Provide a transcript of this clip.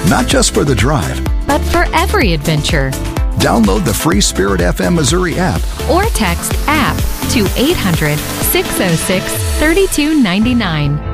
not just for the drive, but for every adventure. Download the free Spirit FM Missouri app or text APP to 800-606-3299.